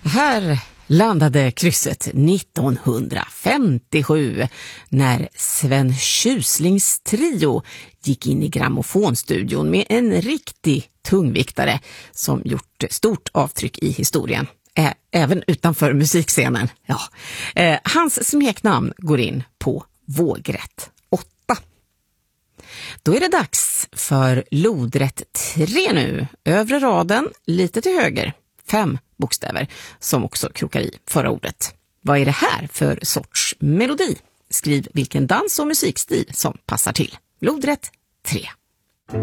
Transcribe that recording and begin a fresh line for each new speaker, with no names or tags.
Här landade krysset 1957 när Sven Tjuslings trio gick in i grammofonstudion med en riktig tungviktare som gjort stort avtryck i historien. Även utanför musikscenen. Ja. Hans smeknamn går in på vågrätt 8. Då är det dags för lodrätt 3 nu. Övre raden lite till höger. 5 bokstäver som också krokar i förra ordet. Vad är det här för sorts melodi? Skriv vilken dans- och musikstil som passar till. Lodrätt 3.